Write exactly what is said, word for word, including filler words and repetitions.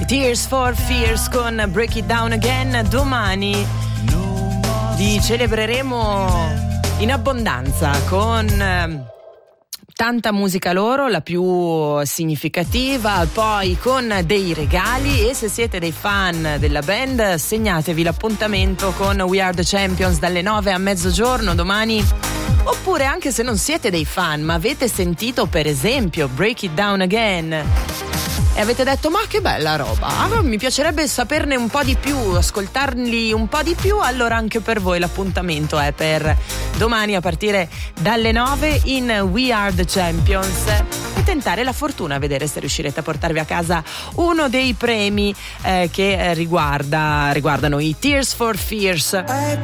Tears for Fears con Break It Down Again. Domani li celebreremo in abbondanza con eh, tanta musica loro, la più significativa, poi con dei regali, e se siete dei fan della band segnatevi l'appuntamento con We Are The Champions dalle nove a mezzogiorno domani. Oppure anche se non siete dei fan ma avete sentito per esempio Break It Down Again e avete detto ma che bella roba, ah, mi piacerebbe saperne un po' di più, ascoltarli un po' di più, allora anche per voi l'appuntamento è per domani a partire dalle nove in We Are The Champions e tentare la fortuna, a vedere se riuscirete a portarvi a casa uno dei premi eh, che riguarda, riguardano i Tears for Fears.